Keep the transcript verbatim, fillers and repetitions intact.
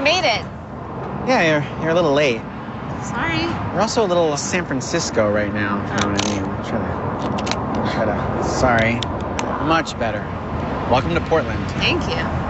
made it. Yeah, you're, you're a little late. Sorry. We're also a little San Francisco right now, if you know what I mean. Try to, try to, sorry. Much better. Welcome to Portland. Thank you.